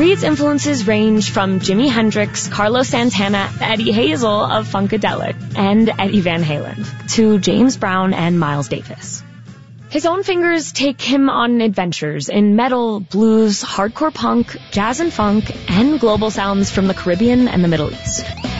Reed's influences range from Jimi Hendrix, Carlos Santana, Eddie Hazel of Funkadelic, and Eddie Van Halen, to James Brown and Miles Davis. His own fingers take him on adventures in metal, blues, hardcore punk, jazz and funk, and global sounds from the Caribbean and the Middle East.